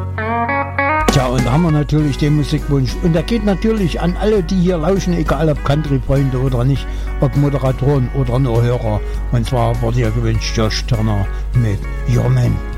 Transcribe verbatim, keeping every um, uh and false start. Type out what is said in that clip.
Tja, und da haben wir natürlich den Musikwunsch. Und der geht natürlich an alle, die hier lauschen, egal ob Country-Freunde oder nicht, ob Moderatoren oder nur Hörer. Und zwar wurde hier gewünscht Josh Turner mit Your Man.